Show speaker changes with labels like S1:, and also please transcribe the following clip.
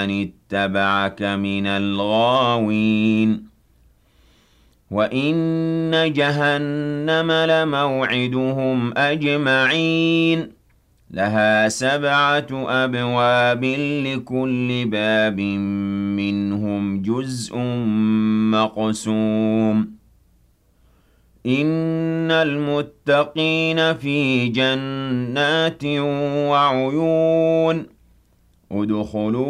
S1: اتبعك من الغاوين وإن جهنم لموعدهم أجمعين لها 7 أبواب لكل باب منهم جزء مقسوم إن المتقين في جنات وعيون ادخلوا